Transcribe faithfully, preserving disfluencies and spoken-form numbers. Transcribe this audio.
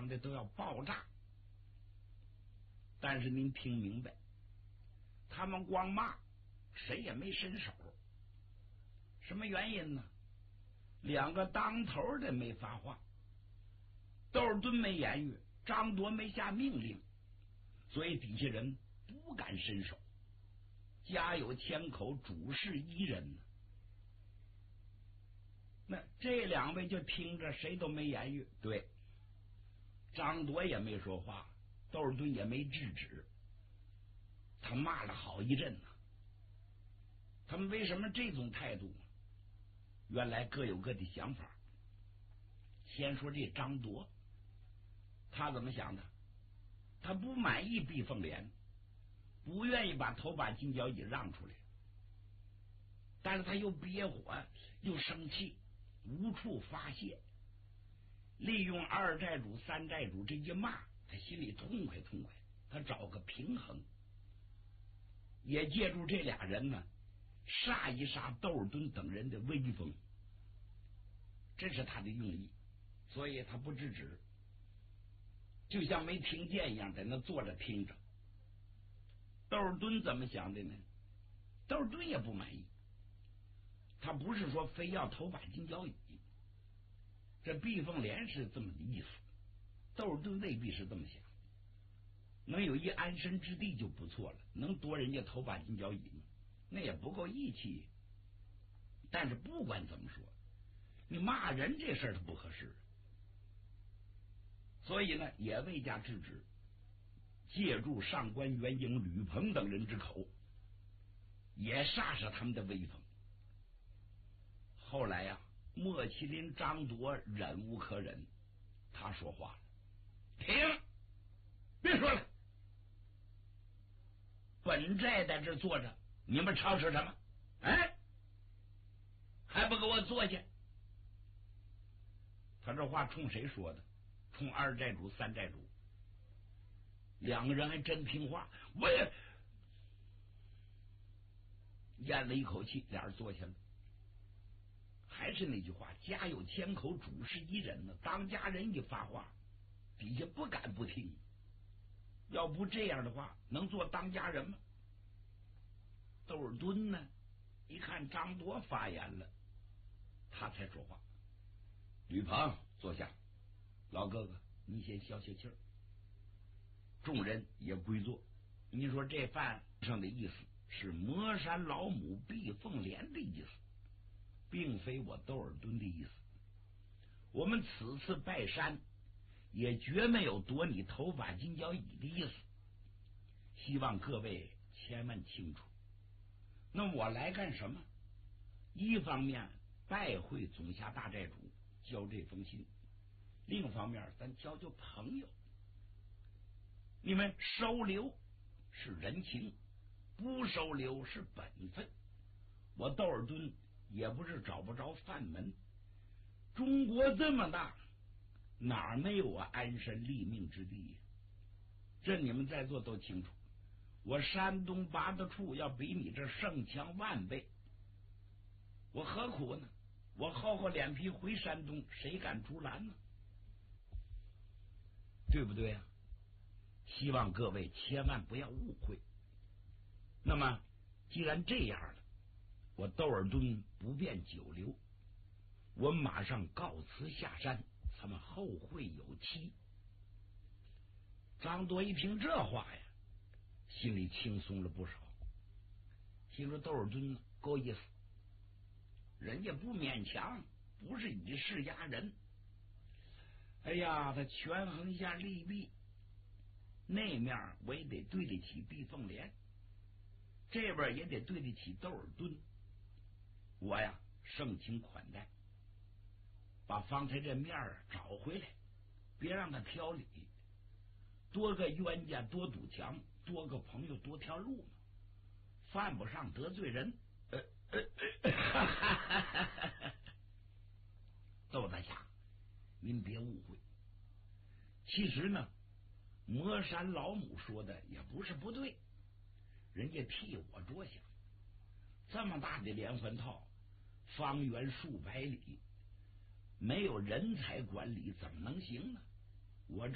想的都要爆炸。但是您听明白，他们光骂，谁也没伸手。什么原因呢？两个当头的没发话，窦尔敦没言语，张铎没下命令，所以底下人不敢伸手。家有千口，主事一人呢。那这两位就听着谁都没言语，对，张铎也没说话，窦尔敦也没制止，他骂了好一阵呢。他们为什么这种态度？原来各有各的想法。先说这张铎，他怎么想的？他不满意毕凤莲，不愿意把头把金角椅让出来，但是他又憋火又生气，无处发泄，利用二寨主三寨主这一骂，他心里痛快痛快，他找个平衡，也借助这俩人呢杀一杀窦尔敦等人的威风，这是他的用意，所以他不制止，就像没听见一样，在那坐着听着。窦尔敦怎么想的呢？窦尔敦也不满意，他不是说非要头把金角椅，这毕凤莲是这么的意思，窦尔敦未必是这么想。能有一安身之地就不错了，能夺人家头把金角椅吗？那也不够义气。但是不管怎么说，你骂人这事儿是不合适，所以呢也未加制止，借助上官元英、吕鹏等人之口，也煞煞他们的威风。后来呀、啊，莫麒麟、张铎忍无可忍，他说话了：“停，别说了，本寨在这坐着，你们吵吵什么？哎，还不给我坐下！”他这话冲谁说的？冲二寨主、三寨主。两个人还真听话，我也咽了一口气，俩人坐下了。还是那句话，家有千口，主事一人呢。当家人一发话，底下不敢不听。要不这样的话，能做当家人吗？窦尔敦呢，一看张铎发言了，他才说话。吕鹏，坐下。老哥哥，你先消消气儿。众人也归坐。你说这饭上的意思是魔山老母毕凤莲的意思，并非我窦尔敦的意思。我们此次拜山也绝没有夺你头发金角椅的意思，希望各位千万清楚。那我来干什么？一方面拜会总辖大寨主，交这封信；另一方面咱交交朋友。你们收留是人情，不收留是本分。我窦尔敦也不是找不着饭门，中国这么大，哪没有我安身立命之地？这你们在座都清楚。我山东八大处要比你这胜强万倍，我何苦呢？我厚厚脸皮回山东，谁敢竹篮呢？对不对啊？希望各位千万不要误会。那么既然这样了，我窦尔敦不便久留，我马上告辞下山，咱们后会有期。张铎一听这话呀，心里轻松了不少，心说窦尔敦够意思，人家不勉强，不是以势压人。哎呀，他权衡一下利弊，那面我也得对得起毕凤莲，这边也得对得起窦尔敦。我呀盛情款待，把方才这面找回来，别让他挑理。多个冤家多堵墙，多个朋友多条路嘛，犯不上得罪人。呃呃呃、窦大侠，您别误会，其实呢魔山老母说的也不是不对，人家替我着想。这么大的连环套，方圆数百里，没有人才管理怎么能行呢？我这